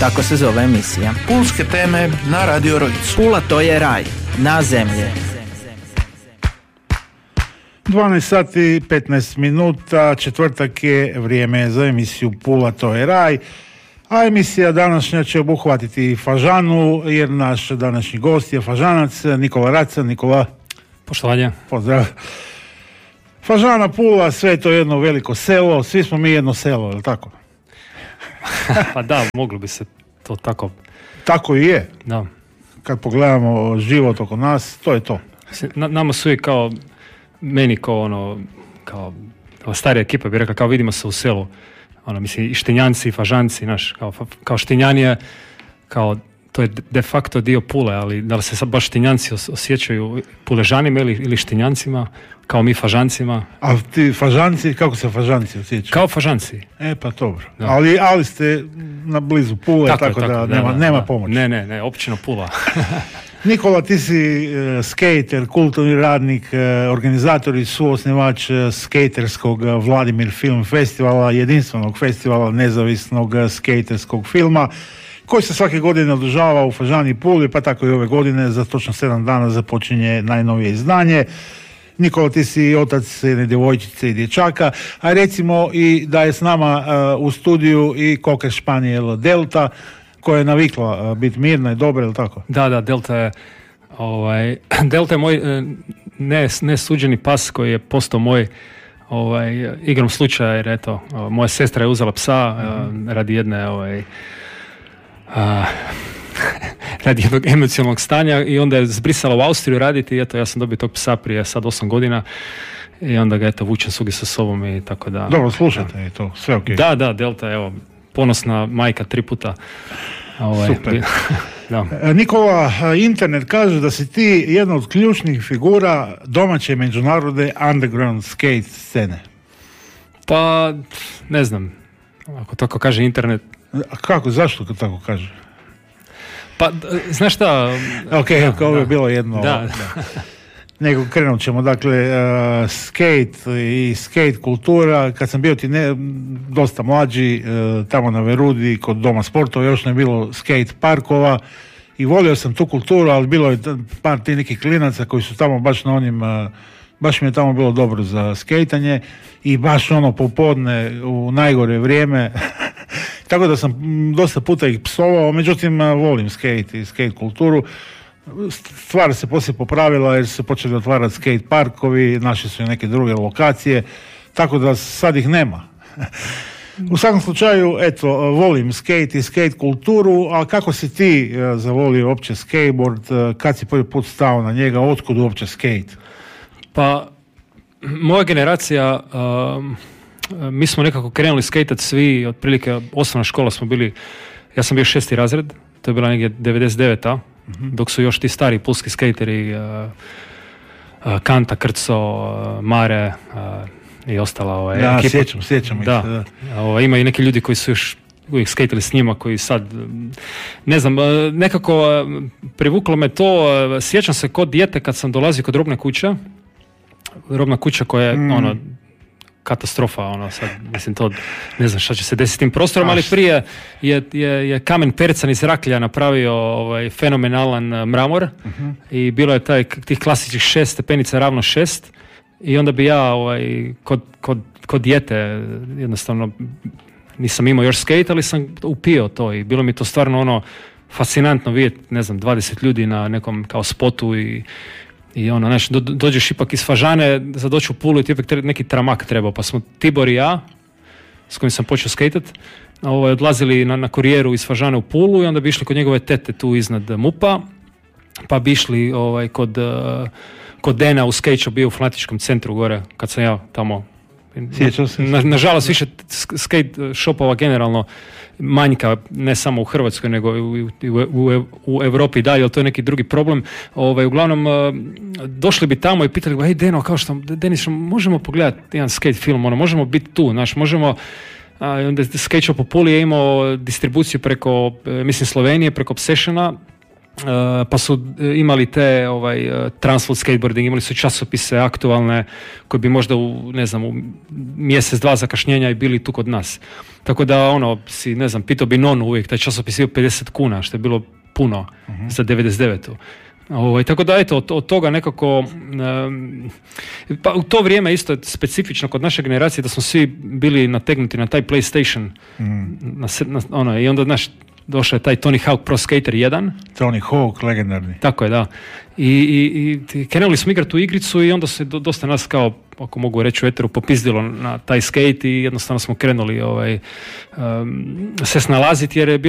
Tako se zove emisija. Pulske teme na Radio Rojcu. Pula to je raj, na zemlji. 12 sati 15 minuta, četvrtak je, vrijeme za emisiju Pula to je raj. A emisija današnja će obuhvatiti Fažanu, jer naš današnji gost je Fažanac, Nikola Racan. Nikola, poštovanje. Pozdrav. Fažana, Pula, sve je to jedno veliko selo, svi smo mi jedno selo, je li tako? Pa da, moglo bi se to tako. Tako i je. Da. Kad pogledamo život oko nas, to je to. Nama su i kao, meni kao starija ekipa bi rekla, kao vidimo se u selu. Mislim, i Štinjanci i Fažanci, kao Štinjan je, kao, to je de facto dio Pule, ali da li se sad baš Štinjanci osjećaju Puležanima ili Štinjancima, kao mi Fažancima. A ti Fažanci, kako se Fažanci osjećaju? Kao Fažanci. Pa dobro. Ali ste na blizu Pule, tako da nema pomoći. Ne, općina Pula. Nikola, ti si skater, kulturni radnik, organizator i suosnivač skaterskog Vladimir Film Festivala, jedinstvenog festivala nezavisnog skaterskog filma, koji se svake godine održava u Fažani i Puli, pa tako i ove godine za točno 7 dana započinje najnovije izdanje. Nikola, ti si otac jedne djevojčice i dječaka, a recimo i da je s nama u studiju i Cocker Spaniel Delta, koja je navikla biti mirna i dobra, ili tako? Da, Delta je moj nesuđeni pas koji je postao moj igrom slučaja, jer eto, moja sestra je uzela psa radi jedne radi jednog emocionalnog stanja i onda je zbrisala u Austriju raditi i eto, ja sam dobio tog psa prije sad 8 godina i onda ga eto vučem sugi sa sobom i tako da. Dobro, slušajte je to, sve ok. Da, Delta, evo, ponosna majka 3 puta. Super. Nikola, internet kaže da si ti jedna od ključnih figura domaće međunarodne underground skate scene. Pa, ne znam, ako tako kaže internet. A kako, zašto tako kaže? Pa, znaš šta? Ovo je bilo jedno. Da. Nego krenut ćemo, dakle, skate i skate kultura. Kad sam bio dosta mlađi, tamo na Verudi, kod Doma sportova, još ne bilo skate parkova i volio sam tu kulturu, ali bilo je par ti nekih klinaca koji su tamo baš na onim, baš mi je tamo bilo dobro za skejtanje i baš popodne u najgore vrijeme. Tako da sam dosta puta ih psovao, međutim volim skate i skate kulturu. Stvar se poslije popravila jer su se počeli otvarati skate parkovi, našli su i neke druge lokacije, tako da sad ih nema. U svakom slučaju, eto, volim skate i skate kulturu, a kako si ti zavolio uopće skateboard, kad si prvi put stao na njega, otkud uopće skate? Pa, moja generacija, mi smo nekako krenuli skejtati svi, otprilike osnovna škola smo bili, ja sam bio 6. razred, to je bila negdje 99. Dok su još ti stari pulski skejteri Kanta, Krco, Mare i ostala ekipa. Sjećam ih. Da. Ima i neki ljudi koji su još uvijek skejtali s njima, koji sad, ne znam, nekako privuklo me to. Sjećam se kod dijete kad sam dolazio kod robna kuća koja je katastrofa, sad, mislim, to ne znam šta će se desiti s tim prostorom, ali prije je Kamen Percan iz Raklja napravio fenomenalan mramor i bilo je tih klasičnih 6 stepenica ravno 6 i onda bi ja kod dijete jednostavno nisam imao još skate, ali sam upio to i bilo mi to stvarno fascinantno vidjeti, ne znam, 20 ljudi na nekom kao spotu i znači, dođeš ipak iz Fažane za doći u Pulu i ti ipak neki tramak trebao, pa smo Tibor i ja, s kojim sam počeo skejtat, odlazili na kurijeru iz Fažane u Pulu i onda bi išli kod njegove tete tu iznad MUP-a, pa bi išli kod Dena u skate shop, bio u Flanatičkom centru gore, kad sam ja tamo. Sjećam se. Nažalost, više skate shopova generalno manjka, ne samo u Hrvatskoj, nego u Europi dalje, ali to je neki drugi problem. Uglavnom, došli bi tamo i pitali ga, hej Deno, kao što, Denis, možemo pogledati jedan skate film, možemo biti tu, možemo. Onda Skate Shop u Puli je imao distribuciju preko, mislim, Slovenije, preko Obsessiona, pa su imali te transworld skateboarding, imali su časopise aktualne koji bi možda u mjesec, dva zakašnjenja i bili tu kod nas. Tako da pitao bi nonu uvijek, taj časopis je 50 kuna, što je bilo puno za 99. Tako da od toga nekako pa u to vrijeme isto specifično kod naše generacije da smo svi bili nategnuti na taj PlayStation i onda došao je taj Tony Hawk Pro Skater 1. Tony Hawk, legendarni. Tako je, da. I krenuli smo igrati tu igricu i onda se dosta nas, kao ako mogu reći u eteru, popizdilo na taj skate i jednostavno smo krenuli se snalaziti jer je bilo